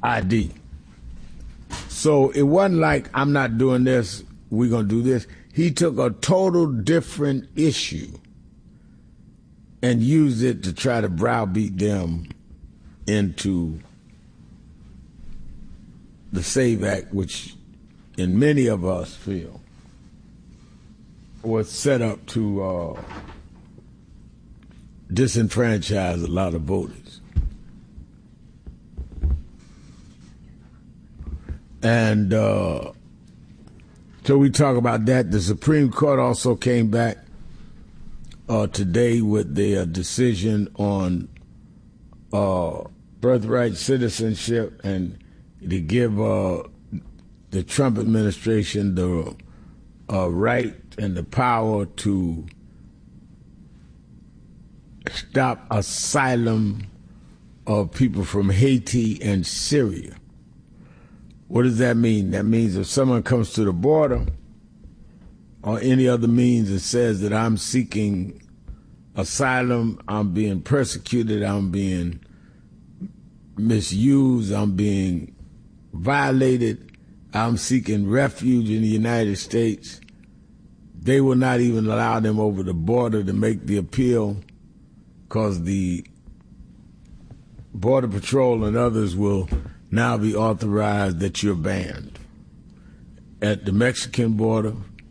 ID. So it wasn't like, I'm not doing this, we're going to do this. He took a total different issue and used it to try to browbeat them into the SAVE Act, which in many of us feel was set up to disenfranchise a lot of voters. And so we talk about that. The Supreme Court also came back today with their decision on birthright citizenship and to give the Trump administration the right and the power to stop asylum of people from Haiti and Syria. What does that mean? That means if someone comes to the border or any other means that says that I'm seeking asylum, I'm being persecuted, I'm being misused, I'm being violated, I'm seeking refuge in the United States, they will not even allow them over the border to make the appeal because the Border Patrol and others will now be authorized that you're banned at the Mexican border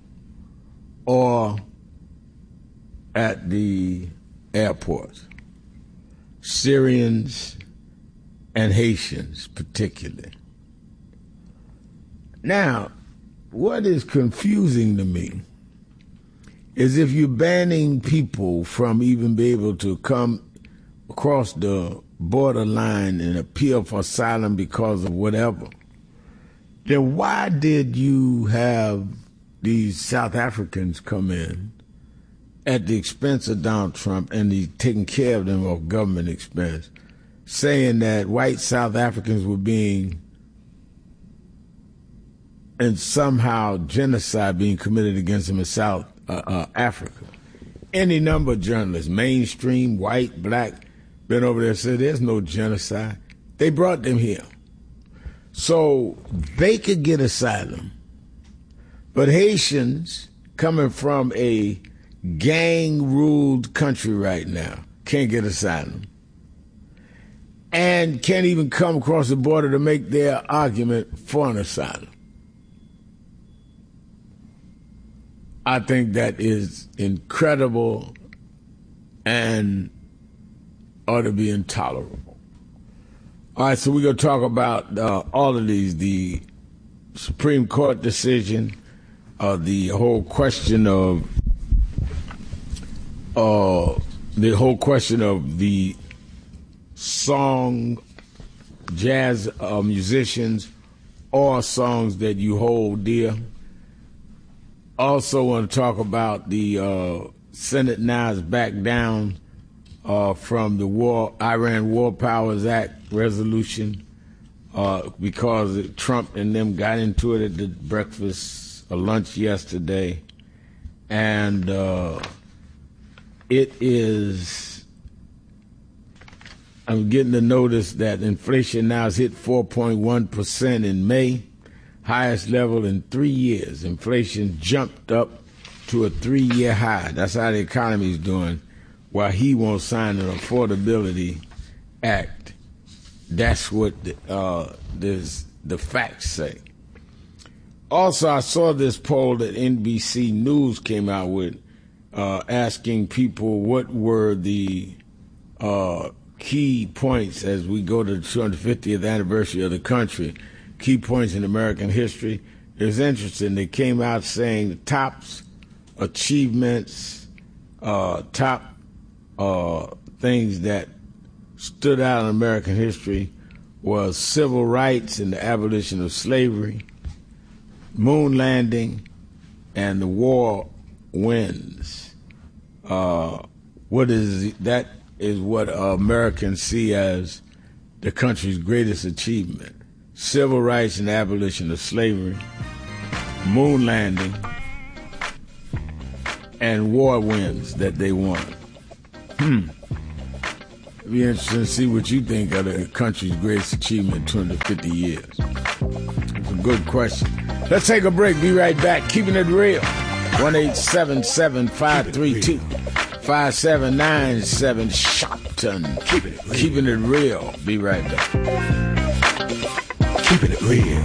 or at the airports. Syrians and Haitians particularly. Now, what is confusing to me is if you're banning people from even being able to come across the borderline and appeal for asylum because of whatever, then why did you have these South Africans come in at the expense of Donald Trump and he's taking care of them off government expense, saying that white South Africans were being, and somehow genocide being committed against them in South Africa? Any number of journalists, mainstream, white, black, been over there and said there's no genocide. They brought them here so they could get asylum. But Haitians coming from a gang-ruled country right now can't get asylum and can't even come across the border to make their argument for an asylum. I think that is incredible and ought to be intolerable. All right, so we're going to talk about all of these, the Supreme Court decision, the whole question of the song, jazz musicians, or songs that you hold dear. Also want to talk about the Senate now is back down from the Iran War Powers Act resolution because Trump and them got into it at the breakfast or lunch yesterday. And I'm getting the notice that inflation now has hit 4.1% in May, highest level in 3 years. Inflation jumped up to a 3-year high. That's how the economy is doing, while he won't sign an Affordability Act. That's what the facts say. Also, I saw this poll that NBC News came out with asking people what were the key points as we go to the 250th anniversary of the country, key points in American history. It was interesting. They came out saying the top achievements, top things that stood out in American history was civil rights and the abolition of slavery, moon landing, and the war wins. That is what Americans see as the country's greatest achievement. Civil rights and abolition of slavery, moon landing, and war wins that they won. Be interesting to see what you think of the country's greatest achievement in 250 years. It's a good question. Let's take a break. Be right back. Keeping it real. 1-877-532-5797. Shopton. Keeping it real. Be right back. Keeping it real.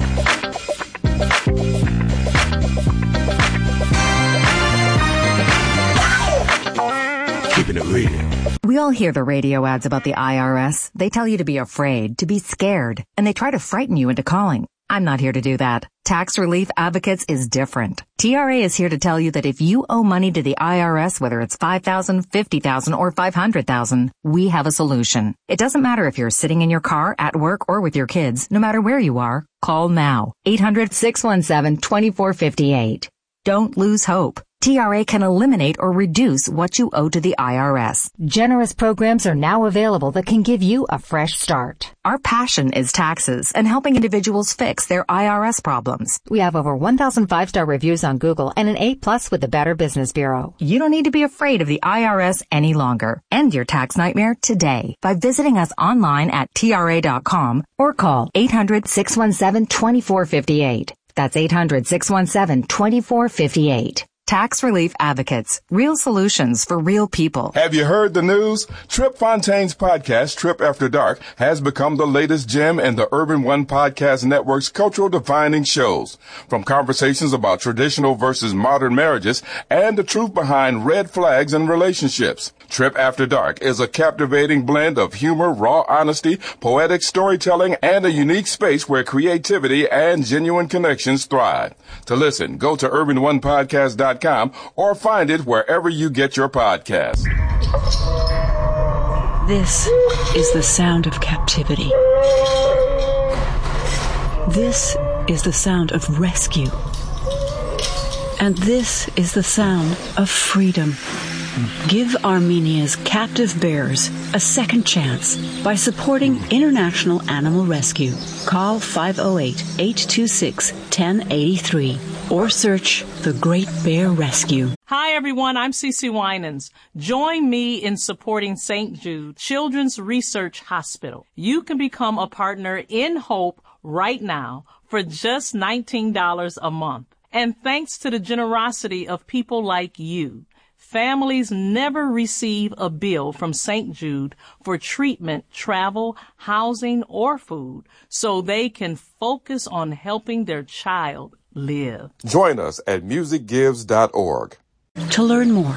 Keeping it real. We all hear the radio ads about the IRS. They tell you to be afraid, to be scared, and they try to frighten you into calling. I'm not here to do that. Tax Relief Advocates is different. TRA is here to tell you that if you owe money to the IRS, whether it's $5,000, $50,000, or $500,000, we have a solution. It doesn't matter if you're sitting in your car, at work, or with your kids. No matter where you are, call now. 800-617-2458. Don't lose hope. TRA can eliminate or reduce what you owe to the IRS. Generous programs are now available that can give you a fresh start. Our passion is taxes and helping individuals fix their IRS problems. We have over 1,000 5-star reviews on Google and an A+ with the Better Business Bureau. You don't need to be afraid of the IRS any longer. End your tax nightmare today by visiting us online at TRA.com or call 800-617-2458. That's 800-617-2458. Tax Relief Advocates. Real solutions for real people. Have you heard the news? Trip Fontaine's podcast, Trip After Dark, has become the latest gem in the Urban One Podcast Network's cultural defining shows. From conversations about traditional versus modern marriages and the truth behind red flags in relationships. Trip After Dark is a captivating blend of humor, raw honesty, poetic storytelling, and a unique space where creativity and genuine connections thrive. To listen, go to urbanonepodcast.com or find it wherever you get your podcasts. This is the sound of captivity. This is the sound of rescue. And this is the sound of freedom. Give Armenia's captive bears a second chance by supporting International Animal Rescue. Call 508-826-1083 or search The Great Bear Rescue. Hi, everyone. I'm Cece Winans. Join me in supporting St. Jude Children's Research Hospital. You can become a partner in Hope right now for just $19 a month. And thanks to the generosity of people like you, families never receive a bill from St. Jude for treatment, travel, housing, or food, so they can focus on helping their child live. Join us at musicgives.org. To learn more.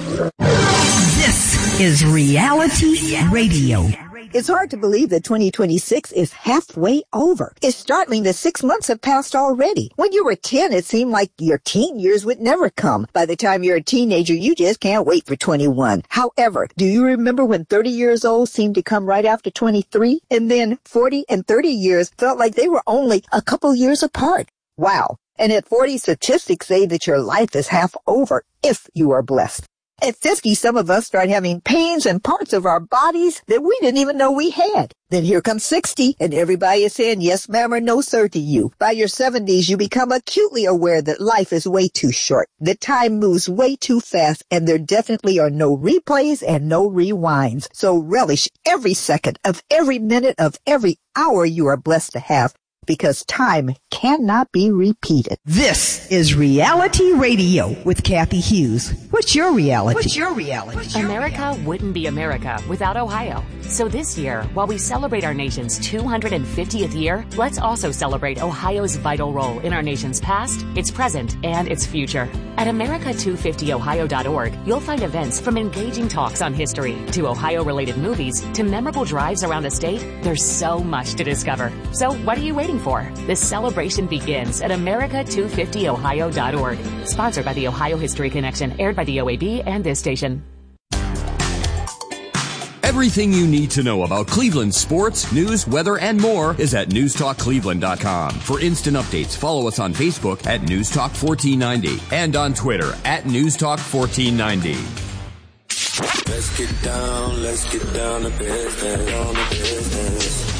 This is Reality Radio. It's hard to believe that 2026 is halfway over. It's startling that 6 months have passed already. When you were 10, it seemed like your teen years would never come. By the time you're a teenager, you just can't wait for 21. However, do you remember when 30 years old seemed to come right after 23? And then 40 and 30 years felt like they were only a couple years apart. Wow. And at 40, statistics say that your life is half over if you are blessed. At 50, some of us start having pains in parts of our bodies that we didn't even know we had. Then here comes 60, and everybody is saying yes, ma'am, or no, sir to you. By your 70s, you become acutely aware that life is way too short, that time moves way too fast, and there definitely are no replays and no rewinds. So relish every second of every minute of every hour you are blessed to have, because time cannot be repeated. This is Reality Radio with Kathy Hughes. What's your reality? America wouldn't be America without Ohio. So this year, while we celebrate our nation's 250th year, let's also celebrate Ohio's vital role in our nation's past, its present, and its future. At America250Ohio.org, you'll find events from engaging talks on history to Ohio-related movies to memorable drives around the state. There's so much to discover. So what are you waiting for? This celebration begins at America250Ohio.org. Sponsored by the Ohio History Connection, aired by the OAB and this station. Everything you need to know about Cleveland sports, news, weather, and more is at newstalkcleveland.com. For instant updates, follow us on Facebook at Newstalk1490 and on Twitter at Newstalk1490. Let's get down to business.